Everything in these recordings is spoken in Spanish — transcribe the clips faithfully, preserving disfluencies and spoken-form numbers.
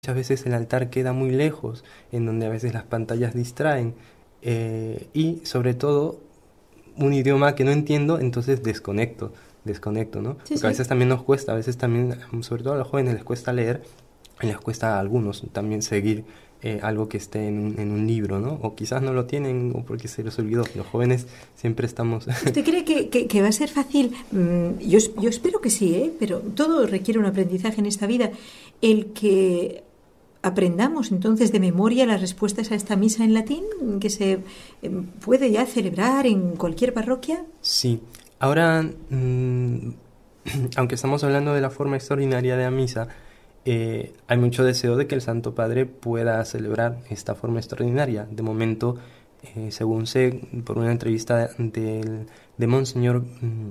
muchas veces el altar queda muy lejos, en donde a veces las pantallas distraen, eh, y sobre todo un idioma que no entiendo, entonces desconecto, desconecto, ¿no? Sí, Porque a sí. veces también nos cuesta, a veces también, sobre todo a los jóvenes les cuesta leer, y les cuesta a algunos también seguir eh, algo que esté en un, en un libro, ¿no? O quizás no lo tienen o porque se les olvidó. Los jóvenes siempre estamos... ¿Usted cree que, que, que va a ser fácil? Mm, yo, yo espero que sí, ¿eh? Pero todo requiere un aprendizaje en esta vida. El que aprendamos entonces de memoria las respuestas a esta misa en latín, que se eh, puede ya celebrar en cualquier parroquia. Sí, ahora, mm, aunque estamos hablando de la forma extraordinaria de la misa, eh, hay mucho deseo de que el Santo Padre pueda celebrar esta forma extraordinaria. De momento, eh, según sé por una entrevista del, de Monseñor,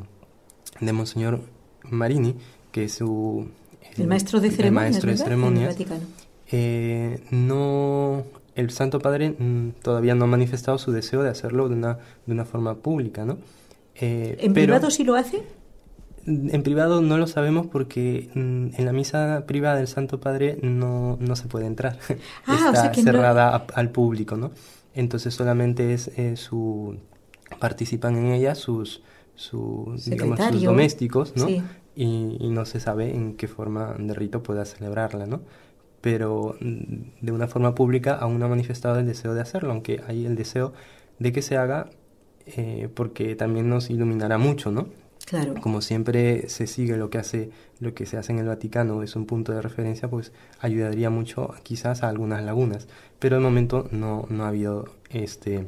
mm, de Monseñor Marini, que es su, El el, maestro de el ceremonias, maestro de ¿verdad? En el ceremonias, Vaticano. eh, no, el Santo Padre mm, todavía no ha manifestado su deseo de hacerlo de una, de una forma pública, ¿no? Eh, ¿En pero privado sí lo hace? en privado no lo sabemos porque mm, en la misa privada del Santo Padre no, no se puede entrar. Ah, o sea Está que no. cerrada a- al público, ¿no? Entonces solamente es eh, su participan en ella sus, su, digamos, sus Secretario. domésticos, ¿no? Sí. Y, y no se sabe en qué forma de rito pueda celebrarla, ¿no? Pero mm, de una forma pública aún no ha manifestado el deseo de hacerlo, aunque hay el deseo de que se haga, eh, porque también nos iluminará mucho, ¿no? Claro. Como siempre se sigue lo que hace, lo que se hace en el Vaticano, es un punto de referencia, pues ayudaría mucho quizás a algunas lagunas. Pero de momento no, no ha habido este,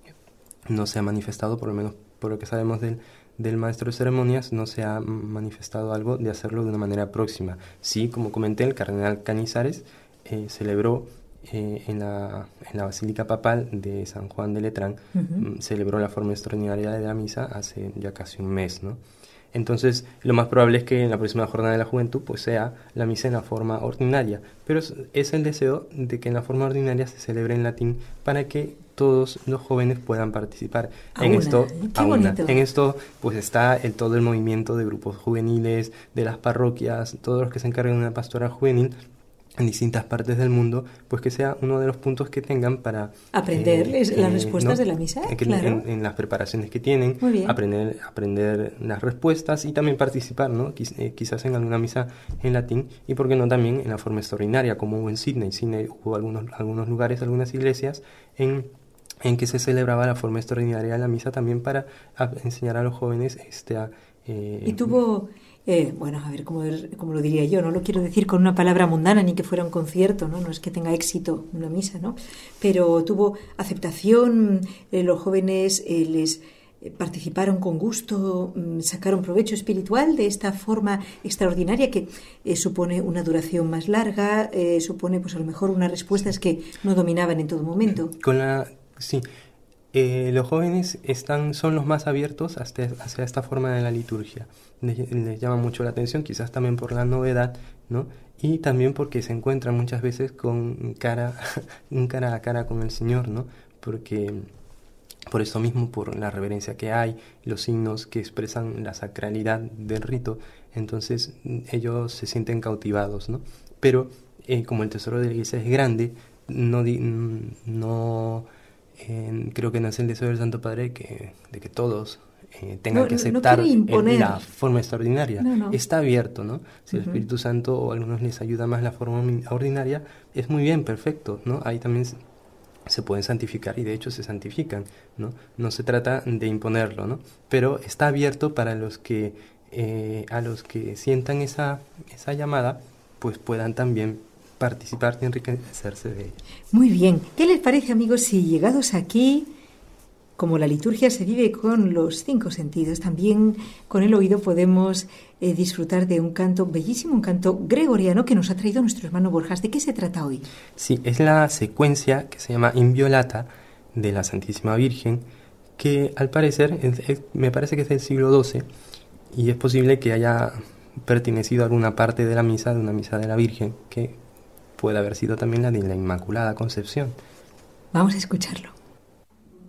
no se ha manifestado, por lo menos por lo que sabemos del, del maestro de ceremonias, no se ha manifestado algo de hacerlo de una manera próxima. Sí, como comenté, el cardenal Cañizares eh, celebró eh, en, la, en la Basílica Papal de San Juan de Letrán, Ujú. mm, celebró la forma extraordinaria de la misa hace ya casi un mes, ¿no? Entonces, lo más probable es que en la próxima jornada de la juventud pues sea la misa en la forma ordinaria, pero es, es el deseo de que en la forma ordinaria se celebre en latín para que todos los jóvenes puedan participar. A En una. esto, ¿Eh? Qué a una, bonito. en esto pues está el, todo el movimiento de grupos juveniles, de las parroquias, todos los que se encargan de una pastoral juvenil en distintas partes del mundo, pues que sea uno de los puntos que tengan para Aprender eh, les- las eh, respuestas ¿no? de la misa, En, que- claro. en- en las preparaciones que tienen, Muy bien. aprender, aprender las respuestas y también participar, ¿no? Quiz- eh, quizás en alguna misa en latín y por qué no también en la forma extraordinaria, como hubo en Sydney. Sydney hubo algunos, algunos lugares, algunas iglesias en en que se celebraba la forma extraordinaria de la misa también para a- enseñar a los jóvenes este, a, Y eh, tuvo, eh, bueno, a ver, ¿cómo, cómo lo diría yo? No lo quiero decir con una palabra mundana ni que fuera un concierto, ¿no? No es que tenga éxito una misa, ¿no? Pero tuvo aceptación, eh, los jóvenes eh, les eh, participaron con gusto, mm, sacaron provecho espiritual de esta forma extraordinaria que eh, supone una duración más larga, eh, supone pues a lo mejor unas respuestas que no dominaban en todo momento. con la... Sí, eh, los jóvenes están, son los más abiertos hacia, hacia esta forma de la liturgia. Les, les llama mucho la atención, quizás también por la novedad, ¿no? Y también porque se encuentran muchas veces con cara, un cara a cara con el Señor, ¿no? Porque por eso mismo, por la reverencia que hay, los signos que expresan la sacralidad del rito, entonces ellos se sienten cautivados, ¿no? Pero eh, como el tesoro de la iglesia es grande, no, di, no eh, creo que no es el deseo del Santo Padre que, de que todos eh, tengan No, que no, no quiere aceptar el, imponer. la forma extraordinaria. No, no. Está abierto, ¿no? Si el Ujú. Espíritu Santo o a algunos les ayuda más la forma ordinaria, es muy bien, perfecto, ¿no? Ahí también se pueden santificar y de hecho se santifican, ¿no? No se trata de imponerlo, ¿no? Pero está abierto para los que eh, a los que sientan esa, esa llamada, pues puedan también participar y enriquecerse de ella. Muy bien. ¿Qué les parece, amigos, si llegados aquí, como la liturgia se vive con los cinco sentidos, también con el oído podemos eh, disfrutar de un canto bellísimo, un canto gregoriano que nos ha traído nuestro hermano Borjas? ¿De qué se trata hoy? Sí, es la secuencia que se llama Inviolata de la Santísima Virgen, que al parecer, es, es, me parece que es del siglo doce, y es posible que haya pertenecido a alguna parte de la misa, de una misa de la Virgen, que puede haber sido también la de la Inmaculada Concepción. Vamos a escucharlo.